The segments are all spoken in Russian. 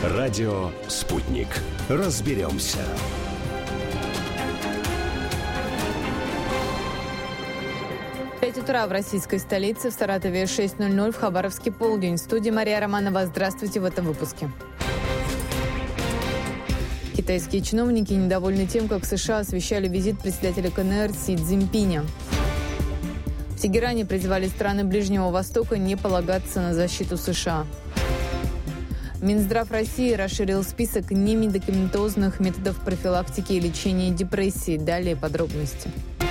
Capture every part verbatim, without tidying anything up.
Радио «Спутник». Разберемся. пять утра в российской столице, в Саратове шесть ноль ноль, в Хабаровске полдень. В студии Мария Романова. Здравствуйте в этом выпуске. Китайские чиновники недовольны тем, как США освещали визит председателя КНР Си Цзиньпиня. В Тегеране призвали страны Ближнего Востока не полагаться на защиту США. Минздрав России расширил список немедикаментозных методов профилактики и лечения депрессии. Далее подробности.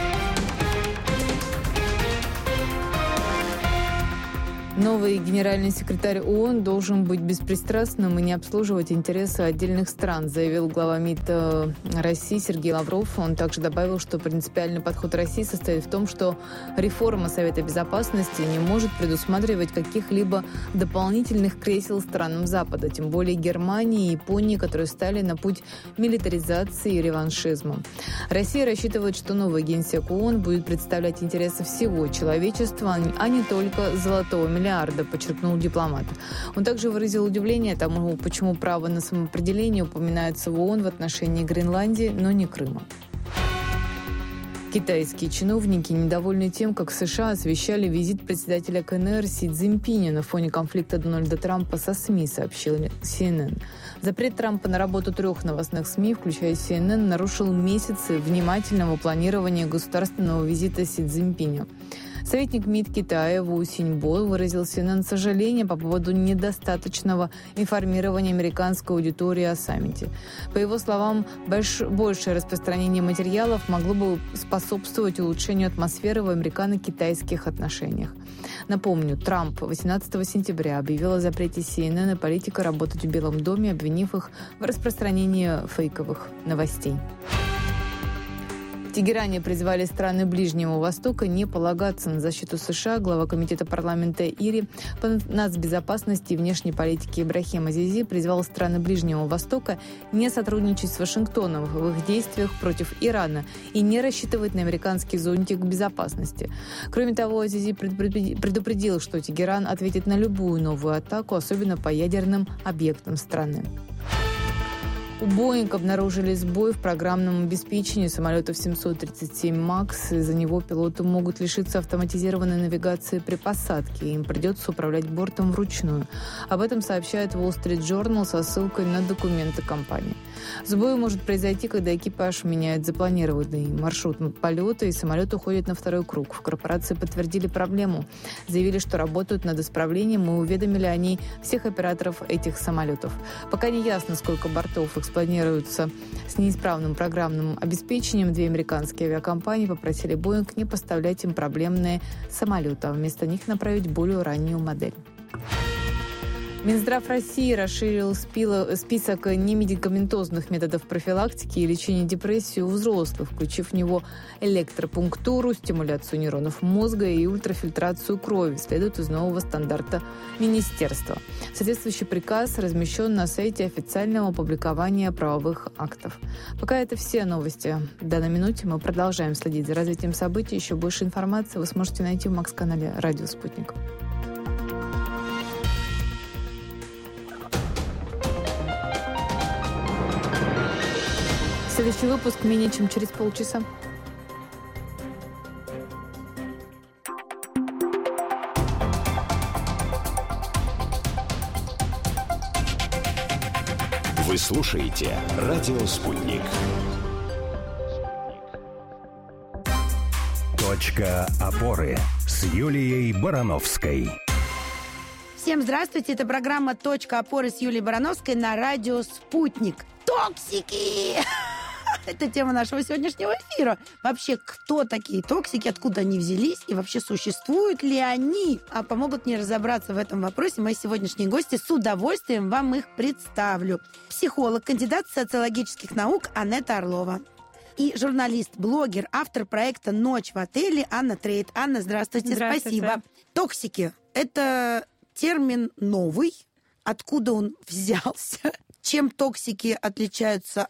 Новый генеральный секретарь ООН должен быть беспристрастным и не обслуживать интересы отдельных стран, заявил глава МИД России Сергей Лавров. Он также добавил, что принципиальный подход России состоит в том, что реформа Совета Безопасности не может предусматривать каких-либо дополнительных кресел странам Запада, тем более Германии и Японии, которые стали на путь милитаризации и реваншизма. Россия рассчитывает, что новый генсек ООН будет представлять интересы всего человечества, а не только золотого миллиарда. миллиарда, подчеркнул дипломат. Он также выразил удивление тому, почему право на самоопределение упоминается в ООН в отношении Гренландии, но не Крыма. Китайские чиновники недовольны тем, как США освещали визит председателя КНР Си Цзиньпиня на фоне конфликта Дональда Трампа со СМИ, сообщил Си Эн Эн. Запрет Трампа на работу трех новостных СМИ, включая Си Эн Эн, нарушил месяцы внимательного планирования государственного визита Си Цзиньпиня. Советник МИД Китая Ву Синьбо выразил Си Эн Эн сожаление по поводу недостаточного информирования американской аудитории о саммите. По его словам, больш... большее распространение материалов могло бы способствовать улучшению атмосферы в американо-китайских отношениях. Напомню, Трамп восемнадцатого сентября объявил о запрете Си Эн Эн и политика работать в Белом доме, обвинив их в распространении фейковых новостей. В Тегеране призвали страны Ближнего Востока не полагаться на защиту США. Глава комитета парламента ИРИ по нацбезопасности и внешней политике Ибрахим Азизи призвал страны Ближнего Востока не сотрудничать с Вашингтоном в их действиях против Ирана и не рассчитывать на американский зонтик безопасности. Кроме того, Азизи предупредил, что Тегеран ответит на любую новую атаку, особенно по ядерным объектам страны. У Боинг обнаружили сбой в программном обеспечении самолетов семьсот тридцать семь макс. Из-за него пилоты могут лишиться автоматизированной навигации при посадке, и им придется управлять бортом вручную. Об этом сообщает Wall Street Journal со ссылкой на документы компании. Сбой может произойти, когда экипаж меняет запланированный маршрут полета, и самолет уходит на второй круг. В корпорации подтвердили проблему, заявили, что работают над исправлением, и уведомили о ней всех операторов этих самолетов. Пока не ясно, сколько бортов эксплуатируются с неисправным программным обеспечением. Две американские авиакомпании попросили Боинг не поставлять им проблемные самолеты, а вместо них направить более раннюю модель. Минздрав России расширил список немедикаментозных методов профилактики и лечения депрессии у взрослых, включив в него электропунктуру, стимуляцию нейронов мозга и ультрафильтрацию крови, следует из нового стандарта министерства. Соответствующий приказ размещен на сайте официального публикования правовых актов. Пока это все новости. В данной минуте мы продолжаем следить за развитием событий. Еще больше информации вы сможете найти в Макс-канале «Радио Спутник». Следующий выпуск менее чем через полчаса. Вы слушаете «Радио Спутник». Точка опоры с Юлией Барановской. Всем здравствуйте, это программа «Точка опоры» с Юлией Барановской на радио «Спутник». Токсики! Это тема нашего сегодняшнего эфира. Вообще, кто такие токсики, откуда они взялись и вообще существуют ли они? А помогут мне разобраться в этом вопросе мои сегодняшние гости. С удовольствием вам их представлю. Психолог, кандидат социологических наук Анетта Орлова. И журналист, блогер, автор проекта «Ночь в отеле» Анна Трейд. Анна, здравствуйте, здравствуйте. Спасибо. Токсики – это термин новый. Откуда он взялся? Чем токсики отличаются от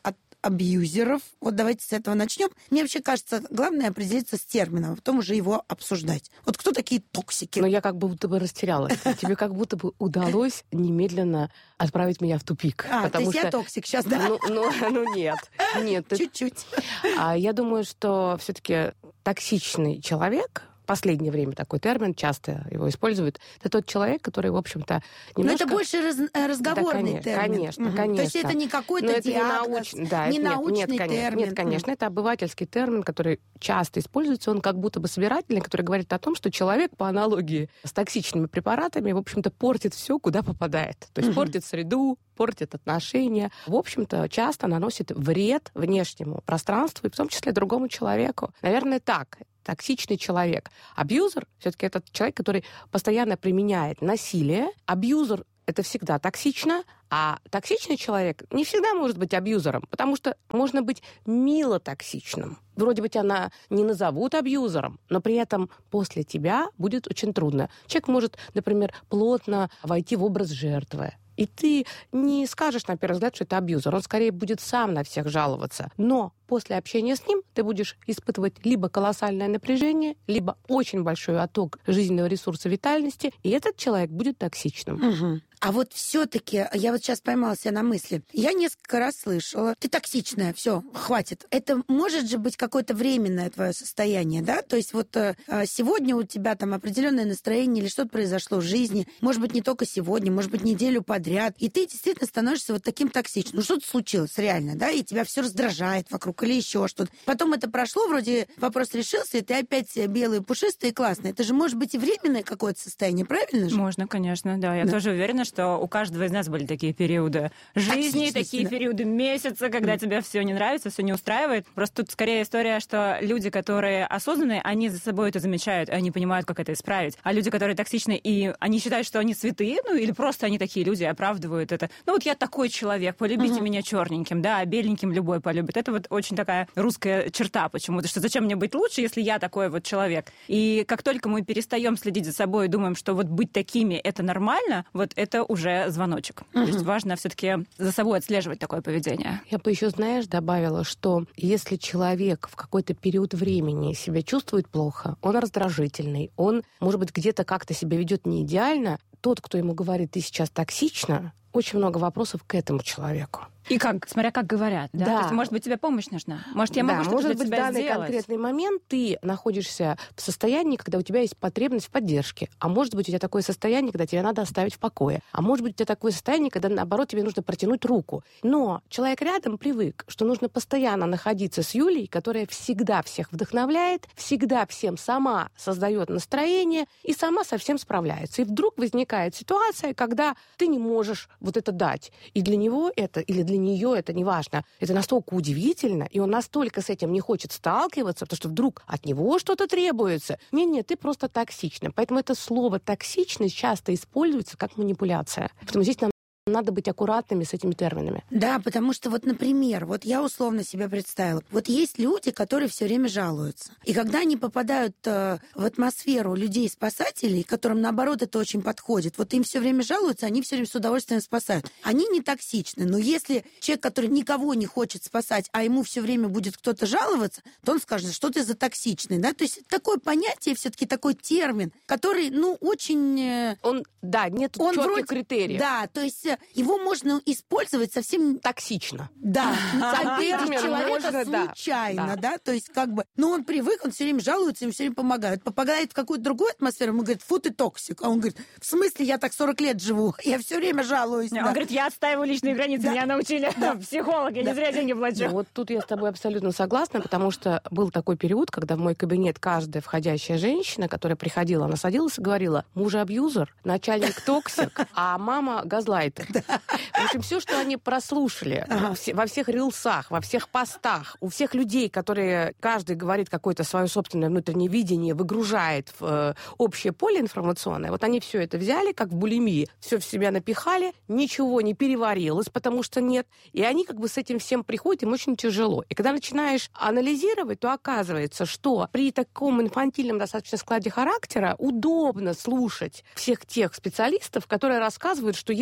абьюзеров. Вот давайте с этого начнем. Мне вообще кажется, главное определиться с термином, а потом уже его обсуждать. Вот кто такие токсики? Но я как будто бы растерялась. Тебе как будто бы удалось немедленно отправить меня в тупик. А, то есть что... я токсик сейчас, да? Ну, ну, ну нет. Нет. Чуть-чуть. А я думаю, что все-таки токсичный человек... В последнее время такой термин, часто его используют. Это тот человек, который, в общем-то, немножко... Но это больше раз, разговорный да, конечно, термин. Конечно, угу. конечно. То есть это не какой-то Но диагноз, не, науч... да, не нет, научный нет, конечно, термин. Нет, конечно, это обывательский термин, который часто используется. Он как будто бы собирательный, который говорит о том, что человек, по аналогии с токсичными препаратами, в общем-то, портит все, куда попадает. То есть угу. портит среду, портит отношения. В общем-то, часто наносит вред внешнему пространству, и в том числе другому человеку. Наверное, так. Токсичный человек. Абьюзер все-таки это человек, который постоянно применяет насилие. Абьюзер — это всегда токсично, а токсичный человек не всегда может быть абьюзером, потому что можно быть мило токсичным. Вроде бы тебя на... не назовут абьюзером, но при этом после тебя будет очень трудно. Человек может, например, плотно войти в образ жертвы. И ты не скажешь, на первый взгляд, что это абьюзер. Он скорее будет сам на всех жаловаться. Но после общения с ним ты будешь испытывать либо колоссальное напряжение, либо очень большой отток жизненного ресурса витальности, и этот человек будет токсичным. Угу. А вот все-таки, я вот сейчас поймала себя на мысли, я несколько раз слышала, ты токсичная, все, хватит. Это может же быть какое-то временное твое состояние, да? То есть вот э, сегодня у тебя там определенное настроение или что-то произошло в жизни, может быть, не только сегодня, может быть, неделю подряд, и ты действительно становишься вот таким токсичным. Ну, что-то случилось реально, да, и тебя все раздражает вокруг или еще что-то. Потом это прошло, вроде вопрос решился, и ты опять белый, пушистый и классный. Это же может быть и временное какое-то состояние, правильно же? Можно, конечно, да. Я да. тоже уверена, что у каждого из нас были такие периоды жизни, такие да. периоды месяца, когда mm. тебе все не нравится, все не устраивает. Просто тут скорее история, что люди, которые осознанные, они за собой это замечают, и они понимают, как это исправить. А люди, которые токсичны, и они считают, что они святые, ну или просто они такие люди, оправдывают это. Ну вот я такой человек, полюбите mm-hmm. меня черненьким, да, а беленьким любой полюбит. Это вот очень такая русская черта почему-то, что зачем мне быть лучше, если я такой вот человек. И как только мы перестаем следить за собой и думаем, что вот быть такими это нормально, вот это уже звоночек. Uh-huh. То есть важно все-таки за собой отслеживать такое поведение. Я бы еще, знаешь, добавила, что если человек в какой-то период времени себя чувствует плохо, он раздражительный, он, может быть, где-то как-то себя ведет не идеально, тот, кто ему говорит, ты сейчас токсична, очень много вопросов к этому человеку. И как, смотря как говорят, да? да. То есть, может быть, тебе помощь нужна? Может, я могу да, что-то может для быть, тебя в данный сделать? конкретный момент ты находишься в состоянии, когда у тебя есть потребность в поддержке. А может быть, у тебя такое состояние, когда тебя надо оставить в покое. А может быть, у тебя такое состояние, когда, наоборот, тебе нужно протянуть руку. Но человек рядом привык, что нужно постоянно находиться с Юлей, которая всегда всех вдохновляет, всегда всем сама создает настроение и сама со всем справляется. И вдруг возникает ситуация, когда ты не можешь вот это дать. И для него это, или для нее это не важно. Это настолько удивительно, и он настолько с этим не хочет сталкиваться, потому что вдруг от него что-то требуется. Не-не, ты просто токсична. Поэтому это слово «токсичность» часто используется как манипуляция. Поэтому здесь нам надо быть аккуратными с этими терминами. Да, потому что вот, например, вот я условно себя представила. Вот есть люди, которые все время жалуются. И когда они попадают э, в атмосферу людей-спасателей, которым, наоборот, это очень подходит, вот им все время жалуются, они все время с удовольствием спасают. Они не токсичны, но если человек, который никого не хочет спасать, а ему все время будет кто-то жаловаться, то он скажет, что ты за токсичный, да? То есть такое понятие, все-таки такой термин, который, ну, очень... Э, он, да, нет четких вроде, критериев. Да, то есть его можно использовать совсем токсично. Да, обидеть человека случайно, да, то есть как бы, ну он привык, он все время жалуется, ему все время помогают. Попадает в какую-то другую атмосферу, ему говорит, фу, ты токсик. А он говорит, в смысле, я так сорок лет живу, я все время жалуюсь. Он говорит, я отстаиваю личные границы, меня научили психологи, не зря деньги плачу. Вот тут я с тобой абсолютно согласна, потому что был такой период, когда в мой кабинет каждая входящая женщина, которая приходила, она садилась и говорила, муж абьюзер, начальник токсик, а мама газлайтер. В общем, все, что они прослушали ага. во всех рилсах, во всех постах, у всех людей, которые каждый говорит какое-то свое собственное внутреннее видение, выгружает в э, общее поле информационное, вот они все это взяли, как в булимии, все в себя напихали, ничего не переварилось, потому что нет. И они как бы с этим всем приходят, им очень тяжело. И когда начинаешь анализировать, то оказывается, что при таком инфантильном достаточно складе характера удобно слушать всех тех специалистов, которые рассказывают, что если человек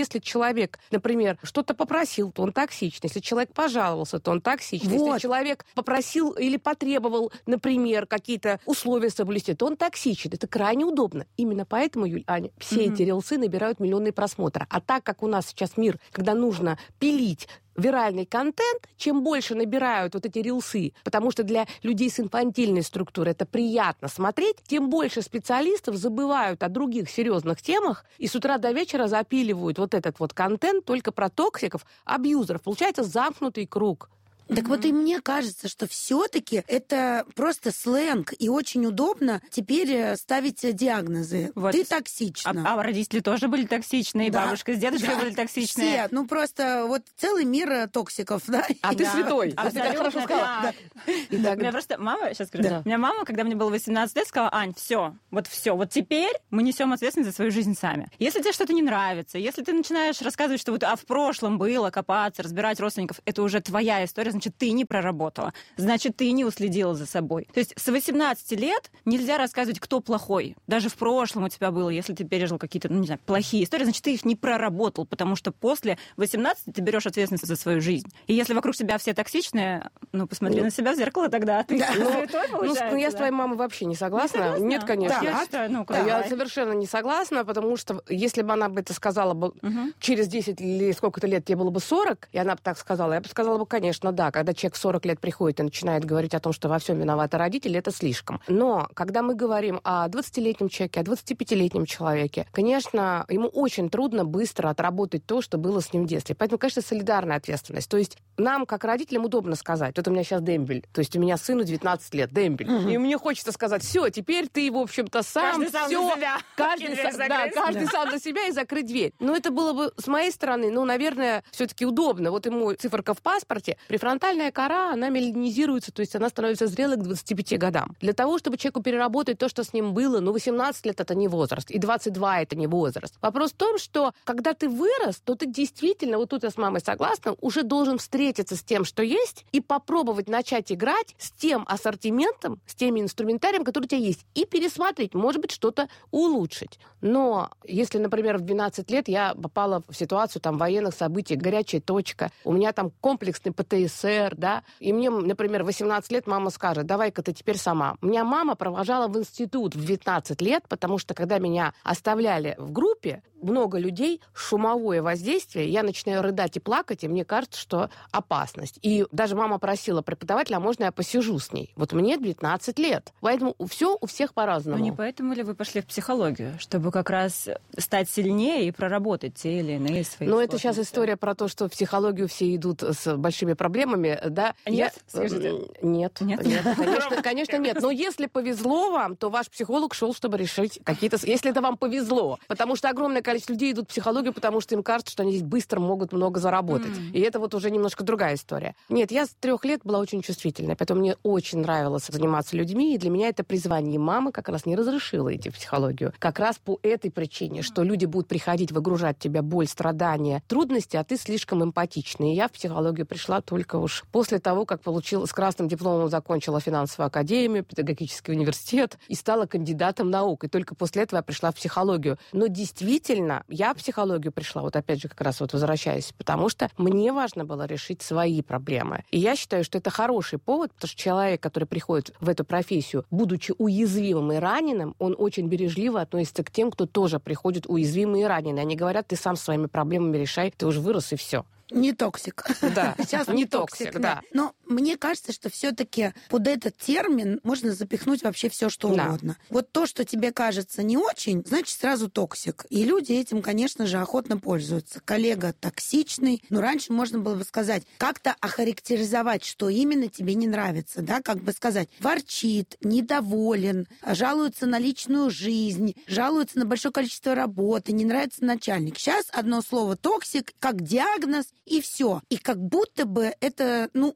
человек, например, что-то попросил, то он токсичный. Если человек пожаловался, то он токсичный. Вот. Если человек попросил или потребовал, например, какие-то условия соблюсти, то он токсичен. Это крайне удобно. Именно поэтому, Юль, Аня, все mm-hmm. эти рилсы набирают миллионные просмотры. А так как у нас сейчас мир, когда нужно пилить виральный контент, чем больше набирают вот эти рилсы, потому что для людей с инфантильной структурой это приятно смотреть, тем больше специалистов забывают о других серьезных темах и с утра до вечера запиливают вот этот вот контент только про токсиков, абьюзеров. Получается замкнутый круг. Так mm-hmm. вот и мне кажется, что все-таки это просто сленг, и очень удобно теперь ставить диагнозы. Вот. Ты токсична. А, а родители тоже были токсичные, да. бабушка с дедушкой да. были токсичные. Все, ну просто вот целый мир токсиков, да. А ты святой. А ты так хорошо сказала. У меня просто мама, сейчас скажу, у меня мама, когда мне было восемнадцать лет, сказала: Ань, все, вот все, вот теперь мы несем ответственность за свою жизнь сами. Если тебе что-то не нравится, если ты начинаешь рассказывать, что вот а в прошлом было копаться, разбирать родственников, это уже твоя история, значит, ты не проработала, значит, ты не уследила за собой. То есть с восемнадцати лет нельзя рассказывать, кто плохой. Даже в прошлом у тебя было, если ты пережил какие-то, ну, не знаю, плохие истории, значит, ты их не проработал, потому что после восемнадцати ты берешь ответственность за свою жизнь. И если вокруг тебя все токсичные, ну, посмотри ну, на себя в зеркало тогда. Ты да. святой, получается. Ну, я с твоей мамой вообще не согласна. Не согласна? Нет, конечно. Я, считаю, ну, я совершенно не согласна, потому что если бы она бы это сказала бы угу. через десять или сколько-то лет, тебе было бы сорок, и она бы так сказала, я бы сказала бы, конечно, да, когда человек в сорок лет приходит и начинает говорить о том, что во всем виноваты родители, это слишком. Но когда мы говорим о двадцатилетнем человеке, о двадцатипятилетнем человеке, конечно, ему очень трудно быстро отработать то, что было с ним в детстве. Поэтому, конечно, солидарная ответственность. То есть нам, как родителям, удобно сказать. Вот у меня сейчас дембель. То есть у меня сыну девятнадцать лет, дембель. Угу. И мне хочется сказать: все, теперь ты, в общем-то, сам. Каждый сам всё, за себя. Каждый, са- да, каждый да. сам за себя и закрыть дверь. Но это было бы с моей стороны, ну, наверное, все-таки удобно. Вот ему циферка в паспорте, префронтальная кора, она меланизируется, то есть она становится зрелой к двадцати пяти годам. Для того, чтобы человеку переработать то, что с ним было, ну, восемнадцать лет — это не возраст, и двадцать два — это не возраст. Вопрос в том, что когда ты вырос, то ты действительно, вот тут я с мамой согласна, уже должен встретиться с тем, что есть, и попробовать начать играть с тем ассортиментом, с теми инструментарием, который у тебя есть, и пересмотреть, может быть, что-то улучшить. Но если, например, в двенадцать лет я попала в ситуацию там военных событий, горячая точка, у меня там комплексный пэ тэ эс эр, да, и мне, например, в восемнадцать лет мама скажет: давай-ка ты теперь сама. Меня мама провожала в институт в девятнадцать лет, потому что когда меня оставляли в группе, много людей, шумовое воздействие, я начинаю рыдать и плакать, и мне кажется, что опасность. И даже мама просила преподавателя: а можно я посижу с ней? Вот мне девятнадцать лет. Поэтому все у всех по-разному. Ну не поэтому ли вы пошли в психологию? Чтобы как раз стать сильнее и проработать те или иные свои Ну это сейчас история про то, что в психологию все идут с большими проблемами, да? Нет? Я... Скажите. Нет. Нет? Нет, конечно, конечно нет. Но если повезло вам, то ваш психолог шел, чтобы решить какие-то... Если это вам повезло. Потому что огромное количество людей идут в психологию, потому что им кажется, что они здесь быстро могут много заработать. Mm. И это вот уже немножко другая история. Нет, я с трех лет была очень чувствительной, поэтому мне очень нравилось заниматься людьми, и для меня это призвание. И мама как раз не разрешила идти в психологию. Как раз по этой причине, что люди будут приходить, выгружать в тебя боль, страдания, трудности, а ты слишком эмпатичный. И я в психологию пришла только уж после того, как получила с красным дипломом, закончила финансовую академию, педагогический университет и стала кандидатом наук. И только после этого я пришла в психологию. Но действительно, я в психологию пришла, вот опять же, как раз вот возвращаясь, потому что мне важно было решить свои проблемы. И я считаю, что это хороший повод, потому что человек, который приходит в эту профессию, будучи уязвимым и раненым, он очень бережливо относится к тем, кто тоже приходит уязвимый и раненый. Они говорят: ты сам своими проблемами решай, ты уже вырос, и все. Не токсик. Да, сейчас не токсик, да. Но мне кажется, что все-таки под этот термин можно запихнуть вообще все, что да. угодно. Вот то, что тебе кажется не очень, значит, сразу токсик. И люди этим, конечно же, охотно пользуются. Коллега токсичный. Но раньше можно было бы сказать, как-то охарактеризовать, что именно тебе не нравится, да, как бы сказать, ворчит, недоволен, жалуется на личную жизнь, жалуется на большое количество работы, не нравится начальник. Сейчас одно слово токсик, как диагноз, и все. И как будто бы это, ну, уход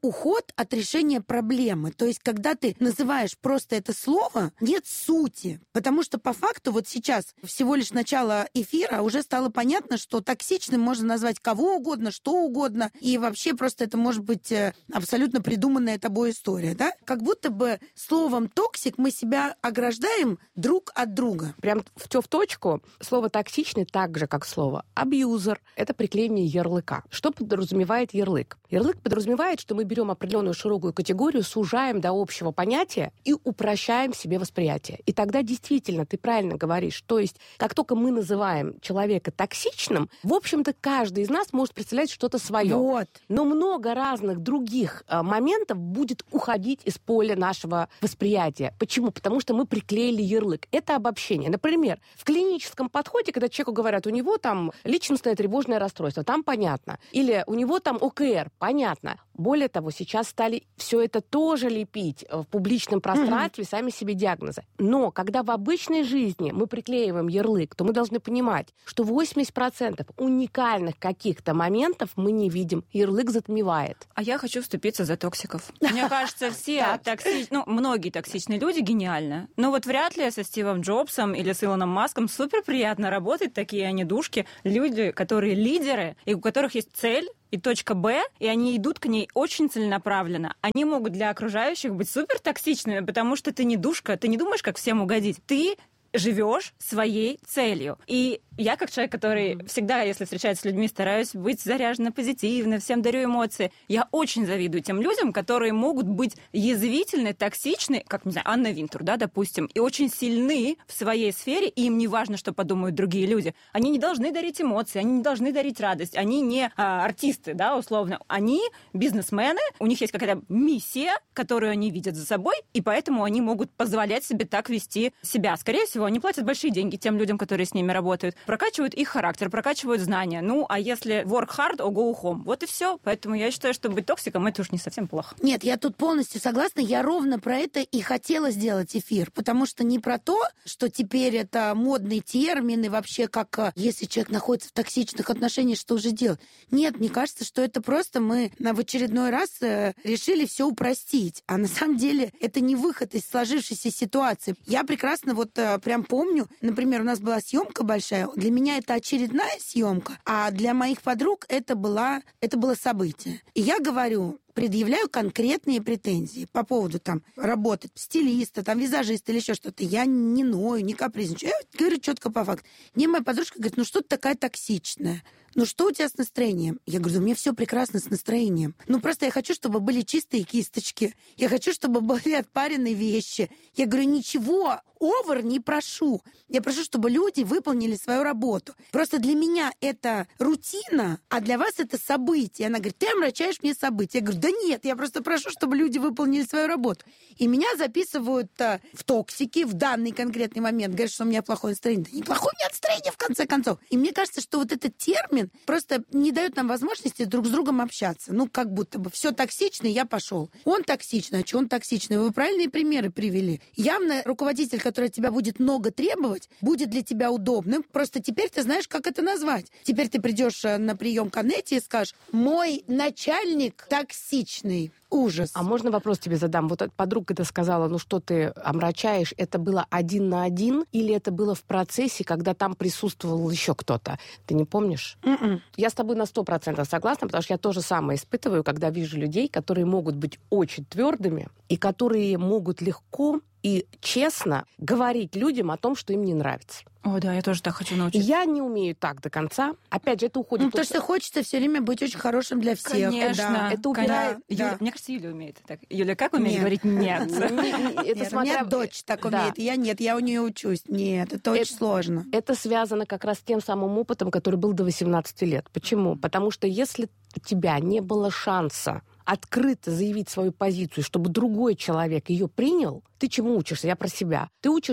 отход от решения проблемы. То есть, когда ты называешь просто это слово, нет сути. Потому что по факту вот сейчас, всего лишь начало эфира, уже стало понятно, что токсичным можно назвать кого угодно, что угодно, и вообще просто это может быть абсолютно придуманная тобой история, да? Как будто бы словом «токсик» мы себя ограждаем друг от друга. Прям в, в точку. Слово «токсичный» так же, как слово «абьюзер». Это приклеение ярлыка. Что подразумевает ярлык? Ярлык подразумевает, что мы берем определенную широкую категорию, сужаем до общего понятия и упрощаем себе восприятие. И тогда действительно, ты правильно говоришь, то есть как только мы называем человека токсичным, в общем-то, каждый из нас может представлять что-то свое. Вот. Но много разных других а, моментов будет уходить из поля нашего восприятия. Почему? Потому что мы приклеили ярлык. Это обобщение. Например, в клиническом подходе, когда человеку говорят, у него там личностное тревожное расстройство, там понятно. Или у него там ОКР, понятно. Более того, сейчас стали все это тоже лепить в публичном пространстве, mm-hmm. сами себе диагнозы. Но когда в обычной жизни мы приклеиваем ярлык, то мы должны понимать, что восемьдесят процентов уникальных каких-то моментов мы не видим. Ярлык затмевает. А я хочу вступиться за токсиков. Мне кажется, все токсичные, ну, многие токсичные люди гениально. Но вот вряд ли со Стивом Джобсом или с Илоном Маском супер приятно работать, такие они душки, люди, которые лидеры, и у которых есть цель, и точка Б, и они идут к ней очень целенаправленно. Они могут для окружающих быть супер токсичными, потому что ты не душка, ты не думаешь, как всем угодить. Ты живешь своей целью. И я, как человек, который mm-hmm. всегда, если встречаюсь с людьми, стараюсь быть заряжена позитивно, всем дарю эмоции. Я очень завидую тем людям, которые могут быть язвительны, токсичны, как, не знаю, Анна Винтур, да, допустим, и очень сильны в своей сфере, и им не важно, что подумают другие люди. Они не должны дарить эмоции, они не должны дарить радость, они не а, артисты, да, условно. Они бизнесмены, у них есть какая-то миссия, которую они видят за собой, и поэтому они могут позволять себе так вести себя. Скорее всего, они платят большие деньги тем людям, которые с ними работают, прокачивают их характер, прокачивают знания. Ну, а если work hard or go home, вот и все. Поэтому я считаю, что быть токсиком, это уж не совсем плохо. Нет, я тут полностью согласна. Я ровно про это и хотела сделать эфир. Потому что не про то, что теперь это модный термин, и вообще как, если человек находится в токсичных отношениях, что уже делать. Нет, мне кажется, что это просто мы в очередной раз решили все упростить. А на самом деле это не выход из сложившейся ситуации. Я прекрасно вот прям помню, например, у нас была съемка большая. Для меня это очередная съемка, а для моих подруг это, была, это было событие. И я говорю, предъявляю конкретные претензии по поводу там работы стилиста, там визажиста или еще что-то. Я не ною, не капризничаю. Я говорю четко по факту. Мне моя подружка говорит, ну что ты такая токсичная? Ну что у тебя с настроением? Я говорю, да у меня все прекрасно с настроением. Ну просто я хочу, чтобы были чистые кисточки. Я хочу, чтобы были отпаренные вещи. Я говорю, ничего овер не прошу. Я прошу, чтобы люди выполнили свою работу. Просто для меня это рутина, а для вас это событие. Она говорит, ты омрачаешь мне события. Я говорю, да нет, я просто прошу, чтобы люди выполнили свою работу. И меня записывают а, в токсике в данный конкретный момент. Говорят, что у меня плохое настроение. Да неплохое у меня настроение, в конце концов. И мне кажется, что вот этот термин просто не дает нам возможности друг с другом общаться. Ну, как будто бы все токсичный, я пошел. Он токсичный, а что он токсичный? Вы правильные примеры привели. Явно руководитель, который от тебя будет много требовать, будет для тебя удобным. Просто теперь ты знаешь, как это назвать. Теперь ты придешь на прием к Анете и скажешь, мой начальник токсичный. Ужас. А можно вопрос тебе задам? Вот подруга это сказала, ну что ты омрачаешь, это было один на один или это было в процессе, когда там присутствовал еще кто-то? Ты не помнишь? Mm-mm. Я с тобой на сто процентов согласна, потому что я тоже самое испытываю, когда вижу людей, которые могут быть очень твердыми и которые могут легко и честно говорить людям о том, что им не нравится. О, да, я тоже так хочу научиться. Я не умею так до конца. Опять же, это уходит... Ну, потому что хочется все время быть очень хорошим для всех. Конечно. Да. Это убирает... Да. Юля, да. Мне кажется, Юля умеет так. Юля, как умеет говорить «нет»? Нет, у меня дочь так умеет. Я нет, я у нее учусь. Нет, это очень сложно. Это связано как раз с тем самым опытом, который был до восемнадцати лет. Почему? Потому что если у тебя не было шанса открыто заявить свою позицию, чтобы другой человек ее принял, ты чему учишься? Я про себя. Ты учишься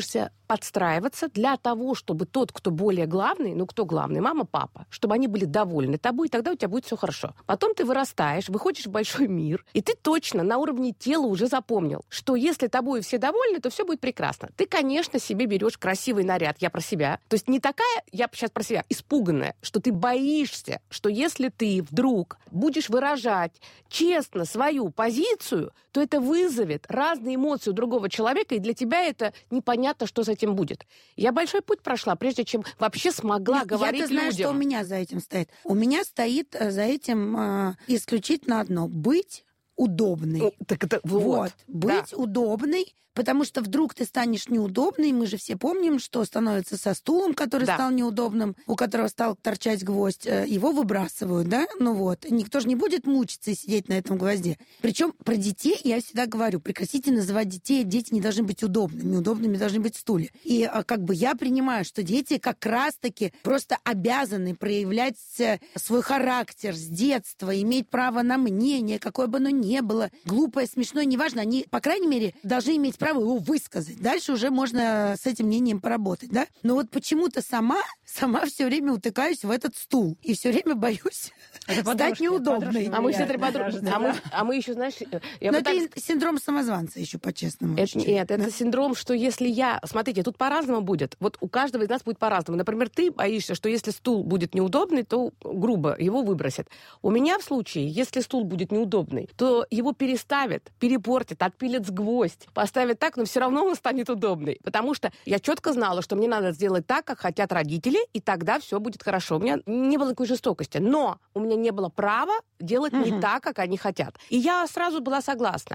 подстраиваться для того, чтобы тот, кто более главный, ну, кто главный, мама, папа, чтобы они были довольны тобой, и тогда у тебя будет все хорошо. Потом ты вырастаешь, выходишь в большой мир, и ты точно на уровне тела уже запомнил, что если тобой все довольны, то все будет прекрасно. Ты, конечно, себе берешь красивый наряд, я про себя. То есть не такая, я сейчас про себя, испуганная, что ты боишься, что если ты вдруг будешь выражать честно свою позицию, то это вызовет разные эмоции у другого человека, и для тебя это непонятно, что с этим будет. Я большой путь прошла, прежде чем вообще смогла Я, говорить я-то знаю, людям. что у меня за этим стоит. У меня стоит э, за этим э, исключительно одно. Быть удобной. Ну, так это, вот, Вот. Быть да. удобной, потому что вдруг ты станешь неудобной. Мы же все помним, что становится со стулом, который Да. стал неудобным, у которого стал торчать гвоздь. э, Его выбрасывают, да? Ну вот. Никто же не будет мучиться и сидеть на этом гвозде. Причем про детей я всегда говорю, прекратите называть детей. Дети не должны быть удобными. Удобными должны быть стулья. И а, как бы я принимаю, что дети как раз-таки просто обязаны проявлять э, свой характер с детства, иметь право на мнение, какое бы оно ни было, глупое, смешное, неважно. Они, по крайней мере, должны иметь право его высказать. Дальше уже можно с этим мнением поработать, да? Но вот почему-то сама, сама все время утыкаюсь в этот стул. И все время боюсь Это стать подружки, неудобной. подружки А мы все влияют, три мне подруги. кажется, А мы, да. а мы еще, знаешь, я Но бы это так- и синдром самозванца еще по-честному. Это, чуть-чуть, нет, да? это синдром, что если я... Смотрите, тут по-разному будет. Вот у каждого из нас будет по-разному. Например, ты боишься, что если стул будет неудобный, то грубо его выбросят. У меня в случае, если стул будет неудобный, то его переставят, перепортят, отпилят с гвоздь, поставят так, но все равно он станет удобный. Потому что я четко знала, что мне надо сделать так, как хотят родители, и тогда все будет хорошо. У меня не было такой жестокости. Но у меня не было права делать не так, как они хотят. И я сразу была согласна.